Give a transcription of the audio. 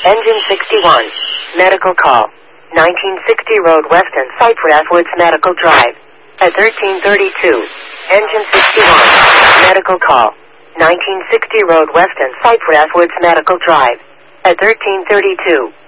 Engine 61. Medical call. 1960 Road Weston, Cypress Woods Medical Drive. At 1332. Engine 61. Medical call. 1960 Road Weston, Cypress Woods Medical Drive. At 1332.